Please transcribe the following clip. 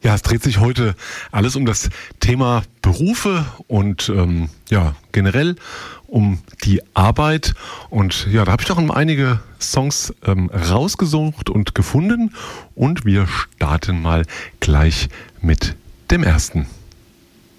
Ja, es dreht sich heute alles um das Thema Berufe und generell um die Arbeit. Und ja, da habe ich doch einige Songs rausgesucht und gefunden. Und wir starten mal gleich mit dem ersten.